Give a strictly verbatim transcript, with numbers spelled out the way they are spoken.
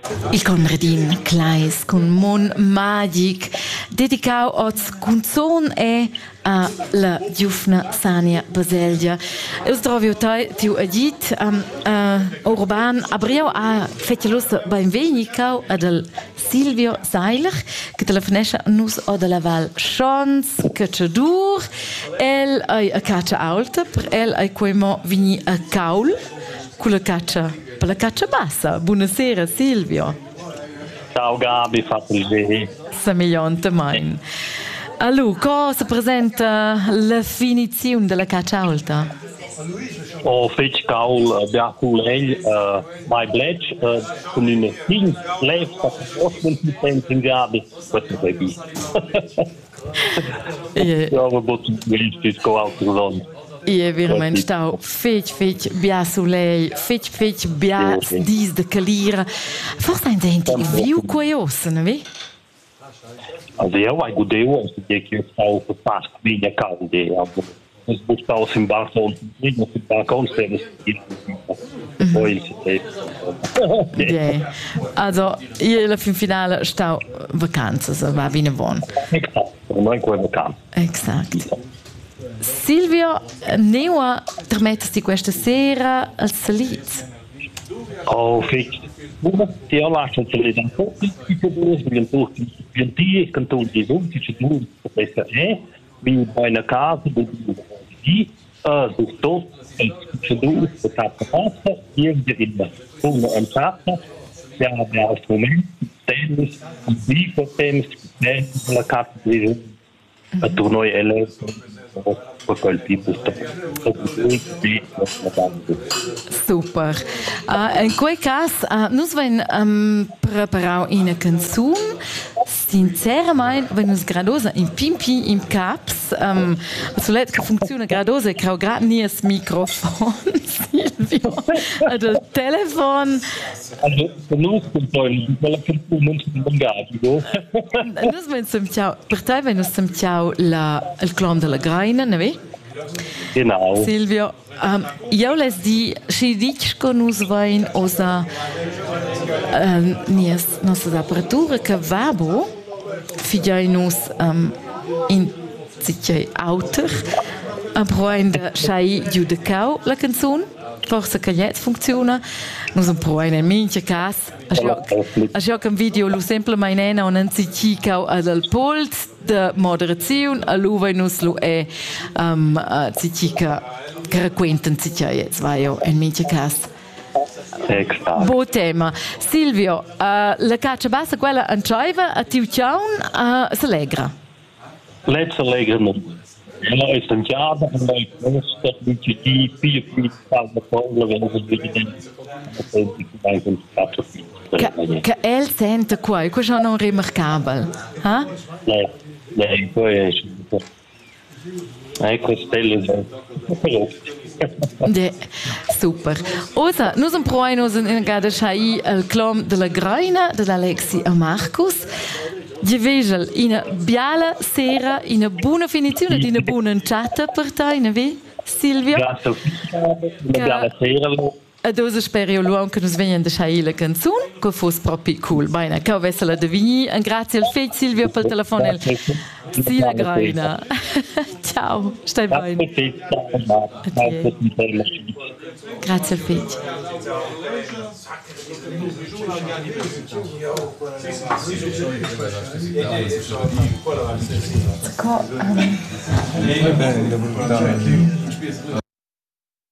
Il Conradin Claes con Mon Magic dedicau als canzon e a la giufna Sania Baselgia. Eu trovo tiu agit um, uh, urban abriau a fettelosa benvenicau ad Silvio Seiler che telefonescha nus o de la Val Schons Cacciadur el ai a caccia alta per el ai quemo vini a caul con la caccia per la caccia bassa. Buonasera Silvio. Ciao Gabi, fatto il bene. Samigliante mein. Allora, cosa presenta la finizione della caccia alta? Ho fatto caul biaculel mai blech con una fin left venti in Gabi. Questo è bene. Ja, maar wat is go out to London. Je veramente stau fetch fetch bia sulei fetch fetch bia dis de calira. Forse ein denti viu coios, ne vi? Also ja, weil gut deu, also die ich stau fast wie der kaum de, aber es muss aus im Balkon, nicht auf dem Balkon stehen. Ja, also io la fin finale stau vacanze, so va vine bon. Exakt, non quella vacanza. Exakt. Silvio, Neua, permettesti questa sera al Saliz? Oh, fix. Ti ho lasciato le da tutti, ti ho detto che il dia canton di tutti, ci sono questa è, vi vai in casa, di di eh su sto, ci sono questa passa, io di una entrata, siamo a strumenti, tennis, di tennis, tennis, la casa di a turno eletto. Super. Uh, in quel caso, uh, noi abbiamo preparato una canzone. Sinceramente, wenn uns gradosa in Pimpi im Caps, um, zuletzt che funziona gradosa e creo grad nie das Mikrofon, Silvio, del Telefon. Also, noi con quella canzone non si bangati, no? Noi abbiamo ciao, per te abbiamo ciao la il clan della Graina, ne vedi? Genau. Silvio, um, io les di si dic con us vain osa um, nies nostra apparatura che vabo figliai nus um, in zicchei auter a proende schai giudicau la canzone forse che jetzt funziona nus un proende in minche cas a gioc un video lu sempre mai nena un zicchicau al pult de moderazione a lu vai nus lu e um, zicchica che racquentan zicchei jetzt vai io in minche cas. Exact. Bo tema. Silvio, uh, la caccia bassa quella ancioiva a Tiuciaun uh, s'allegra? Let's allegra non. Ela è stanchiata, ma è questa, dice di più più calda povera, che non si vede dentro, che con caccia fissa. Che el sente qua, questo è non remarcabile. Eh? Lei, lei, poi è... Ecco, stelle, De, super. Osa, noi siamo provati in gada schai il clom della Graina, dell'Alexi e Marcus. Di vegel in una biala sera, in una buona finizione, in una buona chat per te, ne vi, Silvio? Grazie, una biala sera. Ad osa spero io che nos vengan da schai la canzone, che fosse proprio cool. Bene, che avesse la devini. Grazie al fetch Silvio per il telefono. Sì, la Graina. Ciao, stai bene. Grazie al fetch. Ecco, um...